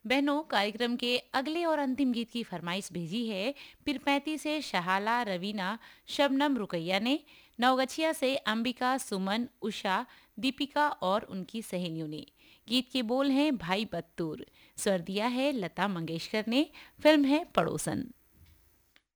बहनों, कार्यक्रम के अगले और अंतिम गीत की फरमाइश भेजी है पिरपैंती से शहाला, रवीना, शबनम रुकैया ने। नवगछिया से अंबिका, सुमन, उषा, दीपिका और उनकी सहेलियों ने। गीत के बोल हैं भाई बत्तूर। स्वर दिया है लता मंगेशकर ने। फिल्म है पड़ोसन।